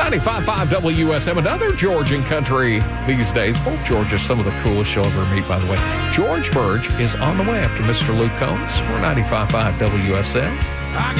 95.5 WSM, another Georgian country these days. Both Georgia's some of the coolest you'll ever meet, by the way. George Burge is on the way after Mr. Luke Combs. We're 95.5 WSM.